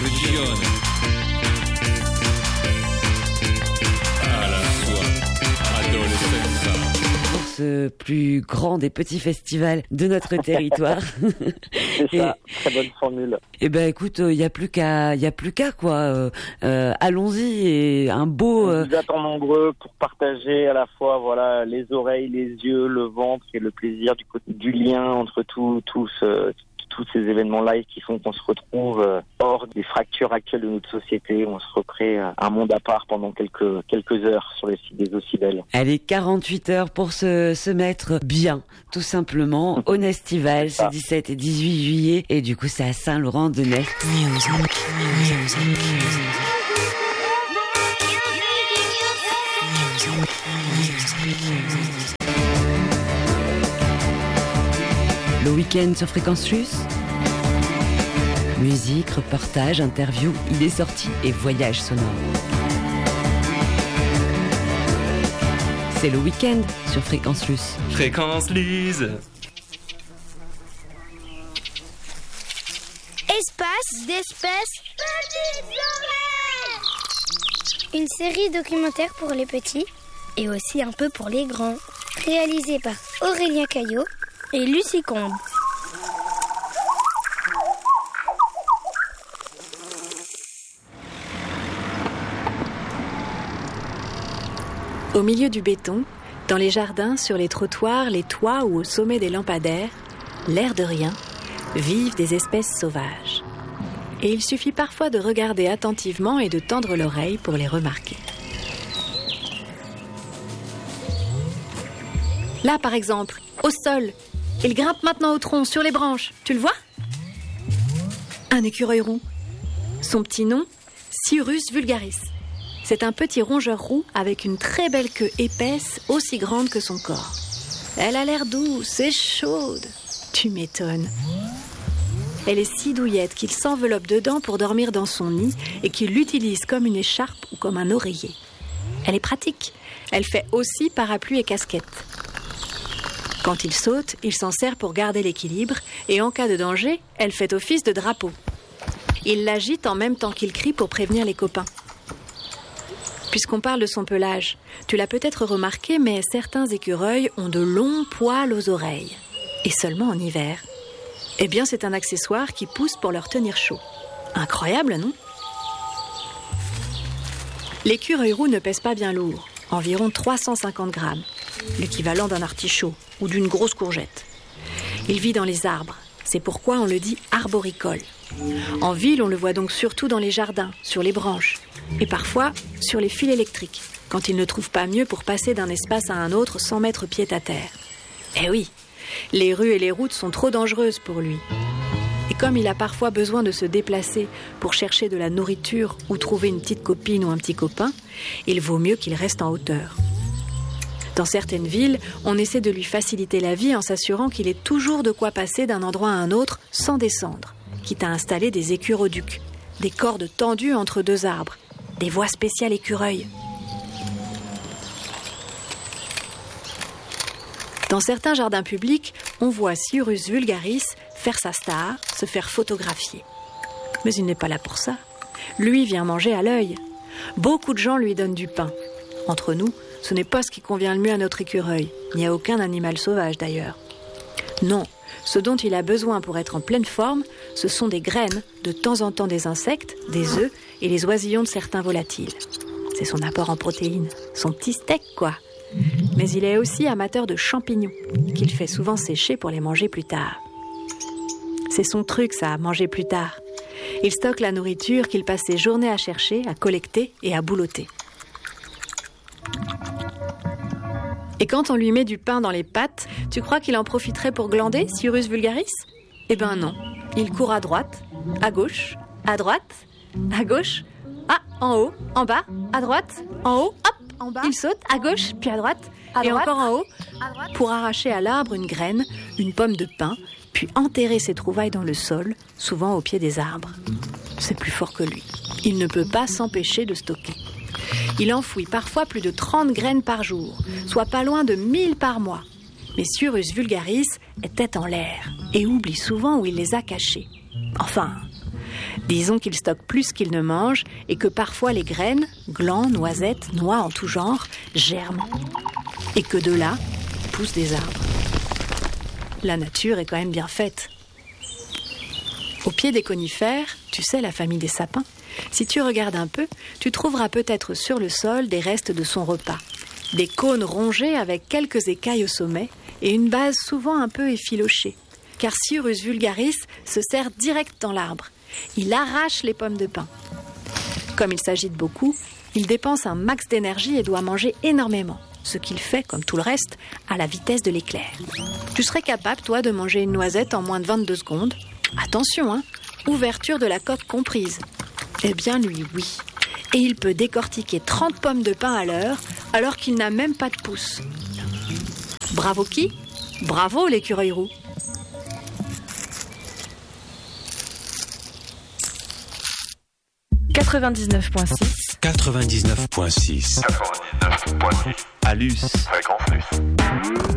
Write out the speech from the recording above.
Evoluzione. À la sua adolescenza. Pour ce plus grand des petits festivals de notre territoire. C'est ça, très bonne formule. Eh ben écoute, il y a plus qu'à quoi. Allons-y et un beau. On vous attend nombreux pour partager à la fois voilà les oreilles, les yeux, le ventre et le plaisir du lien entre tous ces événements live qui font qu'on se retrouve hors des fractures actuelles de notre société. On se recrée un monde à part pendant quelques heures sur les sites des Ocibels. Allez, 48 heures pour se mettre bien, tout simplement, au Nestival, ce 17 et 18 juillet. Et du coup, c'est à Saint-Laurent-de-Nest. Le week-end sur Fréquence Plus. Musique, reportage, interview, idées sorties et voyages sonores. C'est le week-end sur Fréquence Plus. Fréquence Lise. Espace d'espèces petites oreilles. Une série documentaire pour les petits et aussi un peu pour les grands. Réalisée par Aurélien Caillot et Lucie Combe. Au milieu du béton, dans les jardins, sur les trottoirs, les toits ou au sommet des lampadaires, l'air de rien, vivent des espèces sauvages. Et il suffit parfois de regarder attentivement et de tendre l'oreille pour les remarquer. Là, par exemple, au sol, il grimpe maintenant au tronc, sur les branches. Tu le vois ? Un écureuil roux. Son petit nom, Cirrus vulgaris. C'est un petit rongeur roux avec une très belle queue épaisse, aussi grande que son corps. Elle a l'air douce et chaude. Tu m'étonnes. Elle est si douillette qu'il s'enveloppe dedans pour dormir dans son nid et qu'il l'utilise comme une écharpe ou comme un oreiller. Elle est pratique. Elle fait aussi parapluie et casquette. Quand il saute, il s'en sert pour garder l'équilibre et en cas de danger, elle fait office de drapeau. Il l'agite en même temps qu'il crie pour prévenir les copains. Puisqu'on parle de son pelage, tu l'as peut-être remarqué, mais certains écureuils ont de longs poils aux oreilles. Et seulement en hiver. Eh bien, c'est un accessoire qui pousse pour leur tenir chaud. Incroyable, non ? L'écureuil roux ne pèse pas bien lourd, environ 350 grammes, l'équivalent d'un artichaut ou d'une grosse courgette. Il vit dans les arbres, c'est pourquoi on le dit arboricole. En ville, on le voit donc surtout dans les jardins, sur les branches, et parfois sur les fils électriques, quand il ne trouve pas mieux pour passer d'un espace à un autre sans mettre pied à terre. Eh oui, les rues et les routes sont trop dangereuses pour lui. Et comme il a parfois besoin de se déplacer pour chercher de la nourriture ou trouver une petite copine ou un petit copain, il vaut mieux qu'il reste en hauteur. Dans certaines villes, on essaie de lui faciliter la vie en s'assurant qu'il ait toujours de quoi passer d'un endroit à un autre sans descendre, quitte à installer des écuroducs, des cordes tendues entre deux arbres, des voies spéciales écureuils. Dans certains jardins publics, on voit Cirrus vulgaris faire sa star, se faire photographier. Mais il n'est pas là pour ça. Lui vient manger à l'œil. Beaucoup de gens lui donnent du pain. Entre nous, ce n'est pas ce qui convient le mieux à notre écureuil, ni à aucun animal sauvage d'ailleurs. Non, ce dont il a besoin pour être en pleine forme, ce sont des graines, de temps en temps des insectes, des œufs et les oisillons de certains volatiles. C'est son apport en protéines, son petit steak quoi. Mais il est aussi amateur de champignons, qu'il fait souvent sécher pour les manger plus tard. C'est son truc ça, manger plus tard. Il stocke la nourriture qu'il passe ses journées à chercher, à collecter et à boulotter. Et quand on lui met du pain dans les pattes, tu crois qu'il en profiterait pour glander, Cirrus vulgaris ? Eh ben non, il court à droite, à gauche, à droite, à gauche, en haut, en bas, à droite, en haut, hop, en bas. Il saute à gauche, puis à droite, et encore en haut, pour arracher à l'arbre une graine, une pomme de pin, puis enterrer ses trouvailles dans le sol, souvent au pied des arbres. C'est plus fort que lui. Il ne peut pas s'empêcher de stocker. Il enfouit parfois plus de 30 graines par jour, soit pas loin de 1000 par mois. Mais Cirrus vulgaris est tête en l'air et oublie souvent où il les a cachées. Enfin, Disons qu'il stocke plus qu'il ne mange et que parfois les graines, glands, noisettes, noix en tout genre, germent. Et que de là, poussent des arbres. La nature est quand même bien faite. Au pied des conifères, tu sais, la famille des sapins, si tu regardes un peu, tu trouveras peut-être sur le sol des restes de son repas. Des cônes rongés avec quelques écailles au sommet et une base souvent un peu effilochée. Car Sciurus vulgaris se serre direct dans l'arbre. Il arrache les pommes de pin. Comme il s'agite beaucoup, il dépense un max d'énergie et doit manger énormément. Ce qu'il fait, comme tout le reste, à la vitesse de l'éclair. Tu serais capable, toi, de manger une noisette en moins de 22 secondes. Attention, hein, ouverture de la coque comprise. Eh bien, lui, oui. Et il peut décortiquer 30 pommes de pin à l'heure, alors qu'il n'a même pas de pouce. Bravo qui ? Bravo l'écureuil roux. « 99.6 99.6 99.6 Alus. Fréquence plus.